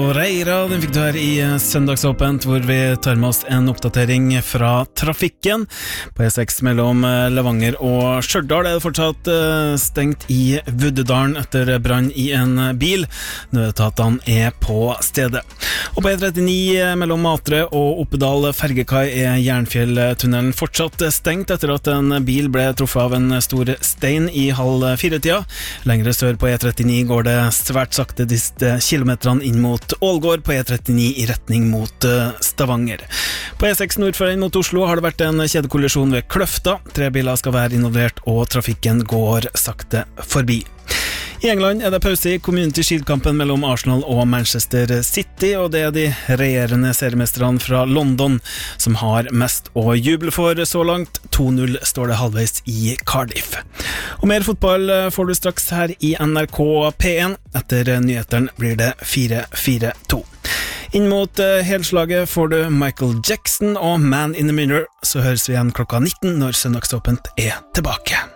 Reira, den fikk du her i Søndagsåpent, hvor vi tar med oss en oppdatering fra trafikken. På E6 mellom Levanger og Stjørdal er det fortsatt stengt i Vuddedalen etter brann i en bil. Nødetatene er på stedet. Og på E39 mellom Matre og Oppedal fergekai er Jernfjelltunnelen fortsatt stengt etter at en bil ble truffet av en stor stein i 3:30. Lengre sør på E39 går det svært sakte disse kilometerne inn mot Ålgård på E39 i retning mot Stavanger. På E6 nord for inn mot Oslo har det vært en kjedekollisjon ved Kløfta. 3 biler skal være involvert, og trafikken går sakte forbi. I England er det pause i Community Shield-kampen mellom Arsenal og Manchester City, og det er de regjerende seriemesterne fra London som har mest å juble for så langt. 2-0 står det halvveis i Cardiff. Og mer fotball får du straks her i NRK P1. Etter nyhetene blir det 4-4-2. Inn mot helslaget får du Michael Jackson og Man in the Mirror. Så høres vi igjen klokka 19 når Søndagsåpent er tilbake.